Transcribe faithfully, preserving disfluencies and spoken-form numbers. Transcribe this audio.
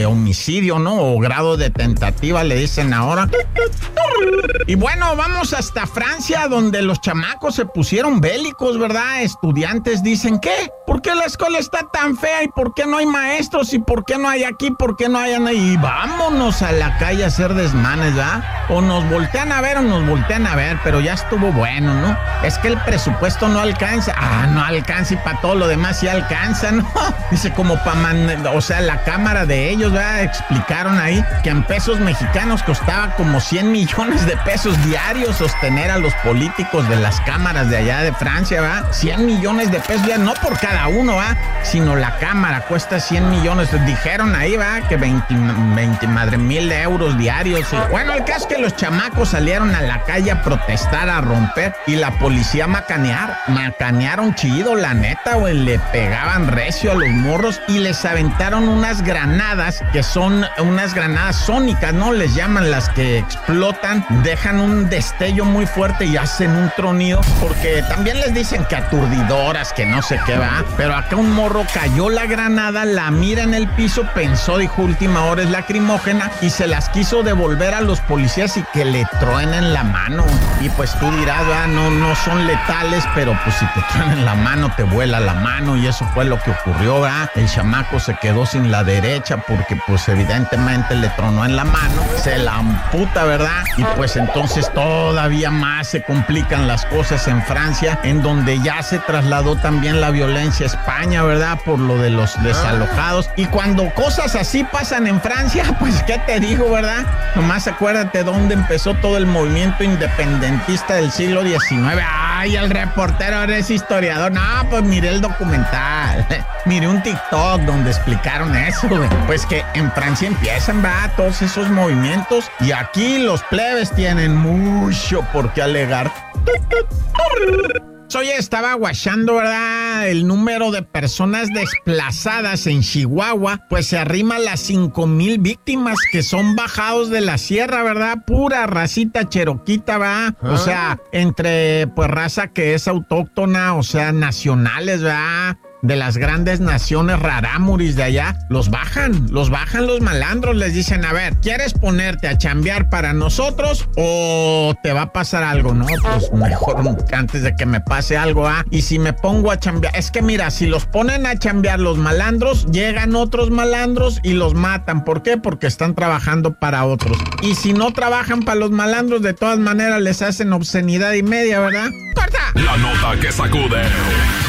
homicidio, ¿no? O grado de tentativa, le dicen ahora. Y bueno, vamos hasta Francia, donde los chamacos se pusieron bélicos, ¿verdad? Estudiantes dicen, ¿qué? ¿Por qué la escuela está tan fea? ¿Y por qué no hay maestros? ¿Y por qué no hay aquí? ¿Por qué no hay ahí? Y vámonos a la calle a hacer desmanes, ¿verdad? O nos voltean a ver o nos voltean a ver, pero ya estuvo bueno, ¿no? Es que el presupuesto no alcanza. Ah, no alcanza, y para todo lo demás sí alcanza, ¿no? Dice, como para man... O sea, la cámara de ellos, ¿verdad? Explicaron ahí que en pesos mexicanos costaba como cien millones de pesos diarios sostener a los políticos de las cámaras de allá de Francia, ¿verdad? cien millones de pesos ya, no por cada uno, ¿verdad? Sino la cámara cuesta cien millones. Dijeron ahí, ¿verdad? Que veinte, veinte madre mil de euros diarios. Y bueno, el caso es que los chamacos salieron a la calle a protestar, a romper, y la policía a macanear. Macanearon chido, la neta, güey. Le pegaban recio a los morros y les aventaron unas granadas que son unas granadas sónicas, ¿no? Les llaman, las que explotan, dejan un destello muy fuerte y hacen un tronido, porque también les dicen que aturdidoras, que no sé qué va, pero acá un morro cayó la granada, la mira en el piso, pensó, dijo, última hora es lacrimógena, y se las quiso devolver a los policías y que le truenen la mano. Y pues tú dirás, ¿verdad? no, no son letales, pero pues si te truenan la mano, te vuela la mano, y eso fue lo que ocurrió, ¿verdad? El chamaco se quedó sin la derecha porque pues evidentemente le tronó en la mano, se la amputa, ¿verdad? Y pues entonces todavía más se complican las cosas en Francia, en donde ya se trasladó también la violencia a España, ¿verdad? Por lo de los desalojados. Y cuando cosas así pasan en Francia, pues ¿qué te digo, verdad? Nomás acuérdate dónde empezó todo el movimiento independentista del siglo diecinueve. Ay, el reportero ahora es historiador. No, pues miré el documental. Miré un TikTok donde explicaron eso, güey. Pues que en Francia empiezan, ¿verdad? Todos esos movimientos. Y aquí los plebes tienen mucho por qué alegar. Oye, estaba guachando, ¿verdad? El número de personas desplazadas en Chihuahua, pues se arrima a las cinco mil víctimas que son bajados de la sierra, ¿verdad? Pura racita cheroquita, ¿verdad? O sea, entre, pues, raza que es autóctona, o sea, nacionales, ¿verdad? De las grandes naciones rarámuris de allá, los bajan, los bajan los malandros, les dicen, a ver, ¿quieres ponerte a chambear para nosotros o te va a pasar algo? No, pues mejor antes de que me pase algo, ¿ah? Y si me pongo a chambear, es que mira, si los ponen a chambear los malandros, llegan otros malandros y los matan. ¿Por qué? Porque están trabajando para otros. Y si no trabajan para los malandros, de todas maneras les hacen obscenidad y media, ¿verdad? ¡Corta! La nota que sacude.